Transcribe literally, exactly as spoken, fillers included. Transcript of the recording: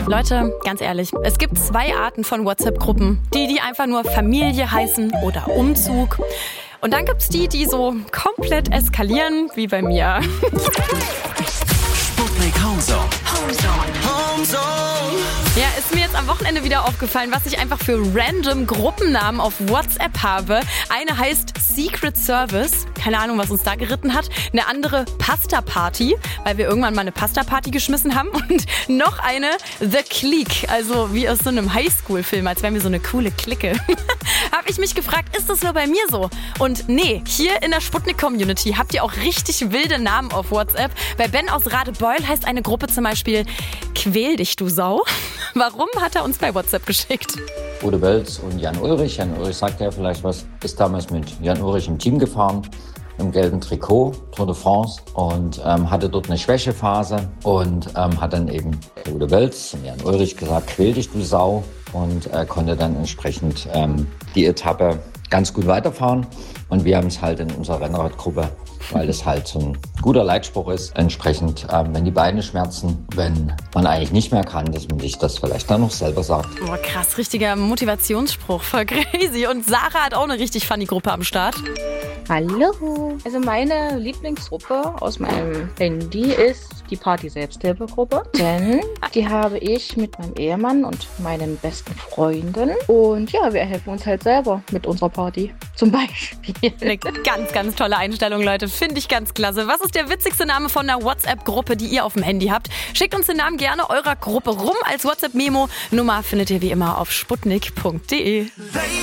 Leute, ganz ehrlich, es gibt zwei Arten von WhatsApp-Gruppen. Die, die einfach nur Familie heißen oder Umzug. Und dann gibt's die, die so komplett eskalieren, wie bei mir. Sputnik Homezone. Homezone. Ja, ist mir jetzt am Wochenende wieder aufgefallen, was ich einfach für random Gruppennamen auf WhatsApp habe. Eine heißt Secret Service. Keine Ahnung, was uns da geritten hat. Eine andere Pasta Party, weil wir irgendwann mal eine Pasta Party geschmissen haben. Und noch eine The Clique, also wie aus so einem Highschool-Film, als wären wir so eine coole Clique. Habe ich mich gefragt, ist das nur bei mir so? Und nee, hier in der Sputnik-Community habt ihr auch richtig wilde Namen auf WhatsApp. Bei Ben aus Radebeul heißt eine Gruppe zum Beispiel Quäl dich, du Sau. Warum, hat er uns bei WhatsApp geschickt? Ude Wölz und Jan Ulrich. Jan Ulrich sagt ja vielleicht was. Ist damals mit Jan Ulrich im Team gefahren, im gelben Trikot, Tour de France, und ähm, hatte dort eine Schwächephase und ähm, hat dann eben Ude Wölz und Jan Ulrich gesagt, quäl dich, du Sau, und äh, konnte dann entsprechend ähm, die Etappe ganz gut weiterfahren. Und wir haben es halt in unserer Rennradgruppe, weil es halt so ein guter Leitspruch ist, entsprechend, ähm, wenn die Beine schmerzen, wenn man eigentlich nicht mehr kann, dass man sich das vielleicht dann noch selber sagt. Boah, krass, richtiger Motivationsspruch, voll crazy. Und Sarah hat auch eine richtig funny Gruppe am Start. Hallo. Also meine Lieblingsgruppe aus meinem Handy ist die Party-Selbsthilfegruppe. Denn die habe ich mit meinem Ehemann und meinen besten Freunden. Und ja, wir helfen uns halt selber mit unserer Party. Zum Beispiel. Eine ganz, ganz tolle Einstellung, Leute. Finde ich ganz klasse. Was ist der witzigste Name von einer WhatsApp-Gruppe, die ihr auf dem Handy habt? Schickt uns den Namen gerne eurer Gruppe rum als WhatsApp-Memo. Nummer findet ihr wie immer auf sputnik punkt de.